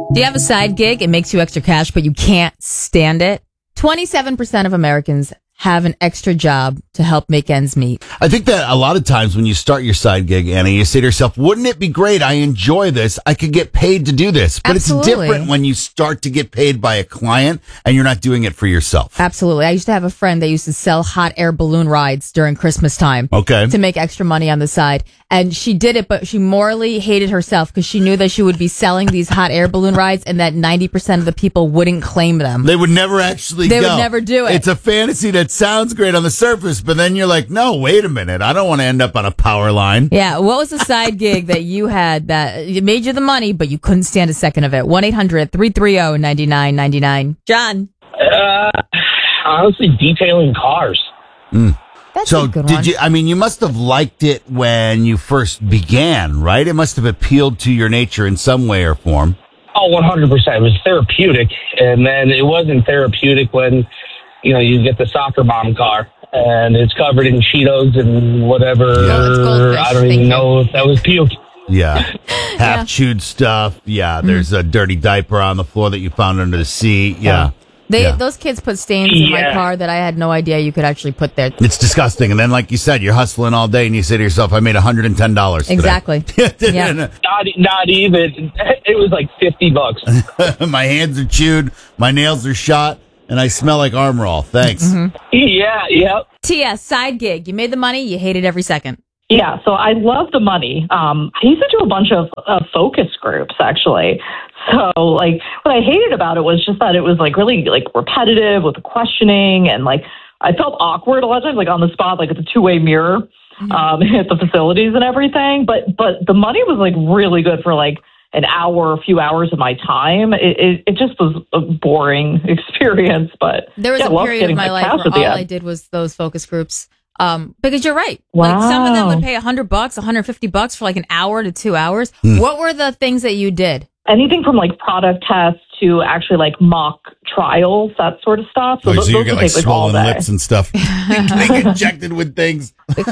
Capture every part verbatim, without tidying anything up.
Do you have a side gig? It makes you extra cash, but you can't stand it. twenty-seven percent of Americans have an extra job to help make ends meet. I think that a lot of times when you start your side gig, Annie, you say to yourself, wouldn't it be great? I enjoy this. I could get paid to do this. But Absolutely. It's different when you start to get paid by a client and you're not doing it for yourself. Absolutely. I used to have a friend that used to sell hot air balloon rides during Christmas time. Okay. To make extra money on the side. And she did it, but she morally hated herself because she knew that she would be selling these hot air balloon rides and that ninety percent of the people wouldn't claim them. They would never actually They go. would never do it. It's a fantasy that sounds great on the surface, but then you're like, no, wait a minute. I don't want to end up on a power line. Yeah. What was the side gig that you had that it made you the money, but you couldn't stand a second of it? one eight hundred three three zero nine nine nine nine. John. Uh, honestly, detailing cars. Mm. That's So a good did one. you, I mean, you must have liked it when you first began, right? It must have appealed to your nature in some way or form. Oh, one hundred percent. It was therapeutic. And then it wasn't therapeutic when, you know, you get the soccer mom car and it's covered in Cheetos and whatever. Oh, it's goldfish. I don't Thank even you. know if that was puke. Yeah. Half chewed stuff. Yeah. There's a dirty diaper on the floor that you found under the seat. Yeah. They Yeah. Those kids put stains in my Yeah. car that I had no idea you could actually put there. It's disgusting. And then, like you said, you're hustling all day and you say to yourself, I made one hundred ten dollars today. Exactly. Yeah. Not, not even. It was like fifty bucks. My hands are chewed, my nails are shot, and I smell like Armor All. Thanks. Mm-hmm. Yeah, yep. T S, side gig. You made the money, you hated every second. Yeah, so I love the money. Um, I used to do a bunch of uh, focus groups, actually. So, like, what I hated about it was just that it was, like, really, like, repetitive with the questioning, and, like, I felt awkward a lot of times, like, on the spot, like, at the two-way mirror um, at the facilities and everything. But, but the money was, like, really good for, like, an hour, a few hours of my time. It, it, it just was a boring experience, but There was yeah, a I loved period of getting my life cash where at the all end. I did was those focus groups. Um, because you're right. Like some of them Wow. would pay a hundred bucks, a hundred fifty bucks for like an hour to two hours. Hmm. What were the things that you did? Anything from like product tests to actually like mock trials, that sort of stuff. Oh, those, so you those get would like take, all swollen day. lips and stuff. Getting injected with things.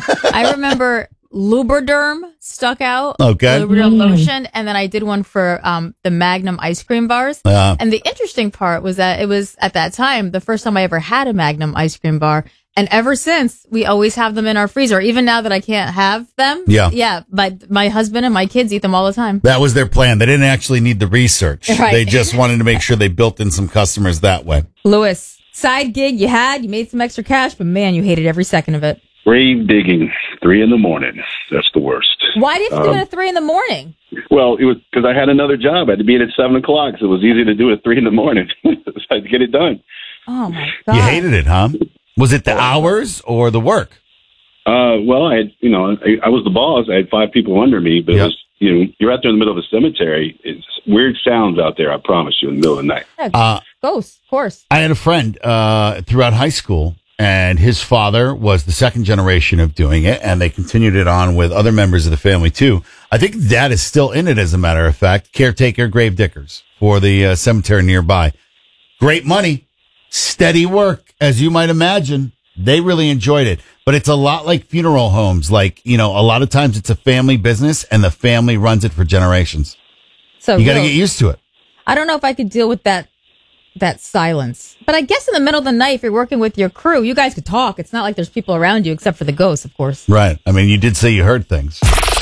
I remember Lubriderm stuck out. Okay. Lubriderm Mm. lotion. And then I did one for um, the Magnum ice cream bars. Yeah. And the interesting part was that it was at that time the first time I ever had a Magnum ice cream bar. And ever since, we always have them in our freezer. Even now that I can't have them. Yeah. Yeah. My, my husband and my kids eat them all the time. That was their plan. They didn't actually need the research. Right. They just wanted to make sure they built in some customers that way. Lewis, side gig you had, you made some extra cash, but man, you hated every second of it. Grave digging, three in the morning. That's the worst. Why did you do Um, it at three in the morning? Well, it was because I had another job. I had to be in at seven o'clock, so it was easy to do it at three in the morning. So I had to get it done. Oh my God. You hated it, huh? Was it the hours or the work? Uh, well, I had, you know, I, I was the boss. I had five people under me, but Yep. it was, you know, you're out there in the middle of a cemetery. It's weird sounds out there. I promise you, in the middle of the night. Yeah, Uh, ghosts, of course. I had a friend uh, throughout high school, and his father was the second generation of doing it, and they continued it on with other members of the family, too. I think dad is still in it, as a matter of fact. Caretaker grave diggers for the uh, cemetery nearby. Great money. Steady work, as you might imagine. They really enjoyed it. But it's a lot like funeral homes. Like, you know, a lot of times it's a family business, and the family runs it for generations. So You got to real- get used to it. I don't know if I could deal with that that silence. But I guess in the middle of the night, if you're working with your crew, you guys could talk. It's not like there's people around you except for the ghosts, of course. Right. I mean, you did say you heard things.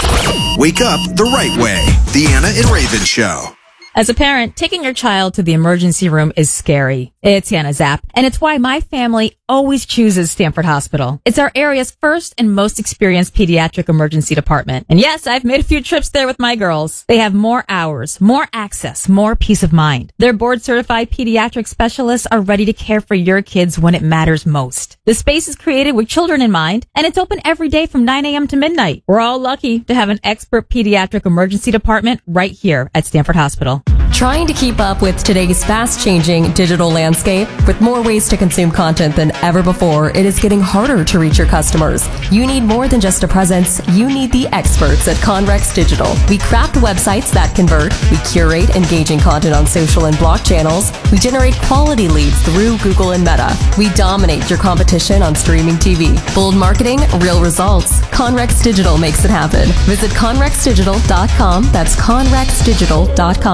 Wake up the right way. The Anna and Raven Show. As a parent, taking your child to the emergency room is scary. It's Hannah Zapp, and it's why my family always chooses Stanford Hospital. It's our area's first and most experienced pediatric emergency department. And yes, I've made a few trips there with my girls. They have more hours, more access, more peace of mind. Their board-certified pediatric specialists are ready to care for your kids when it matters most. The space is created with children in mind, and it's open every day from nine a.m. to midnight. We're all lucky to have an expert pediatric emergency department right here at Stanford Hospital. Trying to keep up with today's fast-changing digital landscape? With more ways to consume content than ever before, it is getting harder to reach your customers. You need more than just a presence. You need the experts at Conrex Digital. We craft websites that convert. We curate engaging content on social and block channels. We generate quality leads through Google and Meta. We dominate your competition on streaming T V. Bold marketing, real results. Conrex Digital makes it happen. Visit conrex digital dot com. That's conrex digital dot com.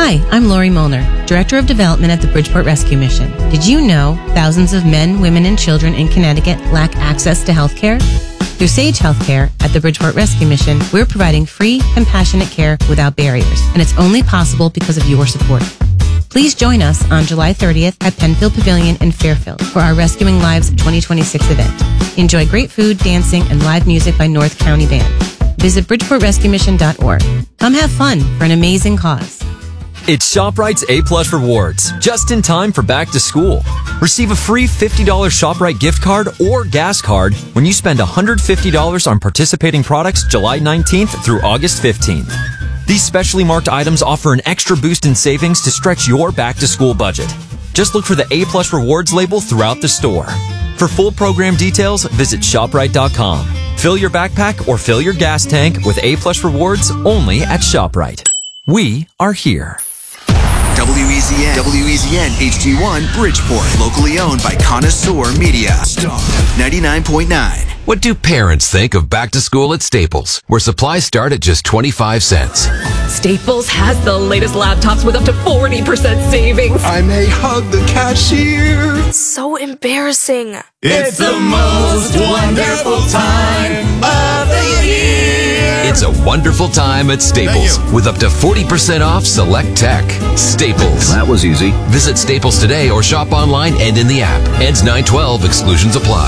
Hi, I'm Lori Molnar, Director of Development at the Bridgeport Rescue Mission. Did you know thousands of men, women, and children in Connecticut lack access to health care? Through Sage Healthcare at the Bridgeport Rescue Mission, we're providing free, compassionate care without barriers, and it's only possible because of your support. Please join us on July thirtieth at Penfield Pavilion in Fairfield for our Rescuing Lives twenty twenty-six event. Enjoy great food, dancing, and live music by North County Band. Visit bridgeport rescue mission dot org. Come have fun for an amazing cause. It's ShopRite's A-Plus Rewards, just in time for back to school. Receive a free fifty dollars ShopRite gift card or gas card when you spend one hundred fifty dollars on participating products July nineteenth through August fifteenth. These specially marked items offer an extra boost in savings to stretch your back to school budget. Just look for the A-Plus Rewards label throughout the store. For full program details, visit shop rite dot com. Fill your backpack or fill your gas tank with A-Plus Rewards only at ShopRite. We are here. W E Z N, W E Z N H D one Bridgeport, locally owned by Connoisseur Media. Star ninety-nine point nine. What do parents think of back to school at Staples, where supplies start at just twenty-five cents? Staples has the latest laptops with up to forty percent savings. I may hug the cashier. So embarrassing. It's the most wonderful time of the year. It's a wonderful time at Staples with up to forty percent off select tech. Staples. That was easy. Visit Staples today or shop online and in the app. Ends nine twelve. Exclusions apply.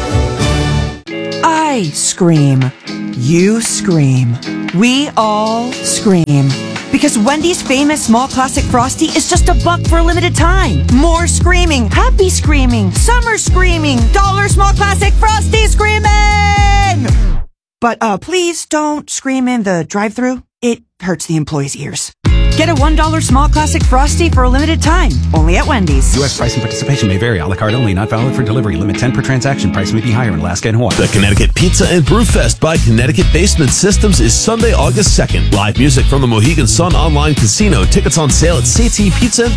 I scream. You scream. We all scream. Because Wendy's famous small classic Frosty is just a buck for a limited time. More screaming, happy screaming, summer screaming, dollar small classic Frosty screaming! But uh, please don't scream in the drive-thru. It hurts the employees' ears. Get a one dollar small classic Frosty for a limited time. Only at Wendy's. U S price and participation may vary. A la carte only. Not valid for delivery. Limit ten per transaction. Price may be higher in Alaska and Hawaii. The Connecticut Pizza and Brew Fest by Connecticut Basement Systems is Sunday, August second. Live music from the Mohegan Sun Online Casino. Tickets on sale at C T Pizza and